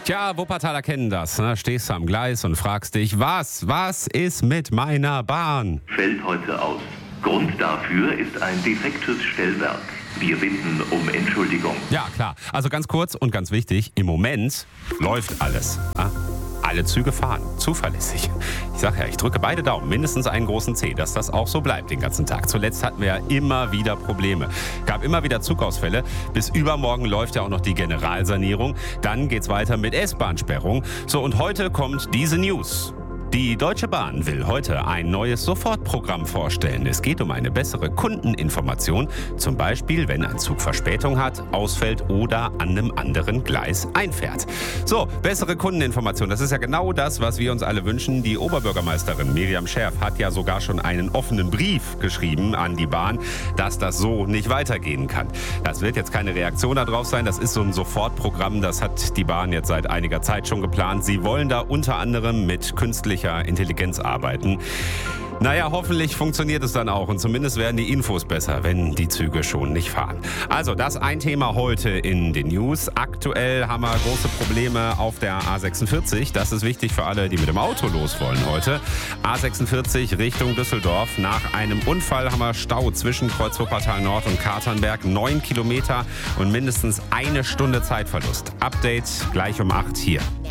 Tja, Wuppertaler kennen das. Ne? Stehst du am Gleis und fragst dich, was ist mit meiner Bahn? Fällt heute aus. Grund dafür ist ein defektes Stellwerk. Wir bitten um Entschuldigung. Ja, klar. Also ganz kurz und ganz wichtig, im Moment läuft alles. Ja? Alle Züge fahren. Zuverlässig. Ich sag ja, ich drücke beide Daumen, mindestens einen großen C, dass das auch so bleibt den ganzen Tag. Zuletzt hatten wir ja immer wieder Probleme. Gab immer wieder Zugausfälle. Bis übermorgen läuft ja auch noch die Generalsanierung. Dann geht's weiter mit S-Bahn-Sperrung. So, und heute kommt diese News. Die Deutsche Bahn will heute ein neues Sofortprogramm vorstellen. Es geht um eine bessere Kundeninformation, zum Beispiel, wenn ein Zug Verspätung hat, ausfällt oder an einem anderen Gleis einfährt. So, bessere Kundeninformation, das ist ja genau das, was wir uns alle wünschen. Die Oberbürgermeisterin Miriam Scherf hat ja sogar schon einen offenen Brief geschrieben an die Bahn, dass das so nicht weitergehen kann. Das wird jetzt keine Reaktion darauf sein, das ist so ein Sofortprogramm, das hat die Bahn jetzt seit einiger Zeit schon geplant. Sie wollen da unter anderem mit künstlicher Intelligenz arbeiten. Naja, hoffentlich funktioniert es dann auch und zumindest werden die Infos besser, wenn die Züge schon nicht fahren. Also, das ein Thema heute in den News. Aktuell haben wir große Probleme auf der A46. Das ist wichtig für alle, die mit dem Auto los wollen heute. A46 Richtung Düsseldorf. Nach einem Unfall haben wir Stau zwischen Kreuz Wuppertal Nord und Katernberg. 9 Kilometer und mindestens eine Stunde Zeitverlust. Update gleich um 8 hier.